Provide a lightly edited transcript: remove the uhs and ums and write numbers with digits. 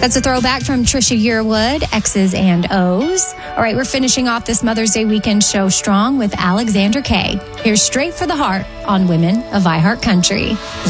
That's a throwback from Trisha Yearwood, X's and O's. All right, we're finishing off this Mother's Day weekend show strong with Alexander Kay. Here's Straight for the Heart on Women of iHeart Country.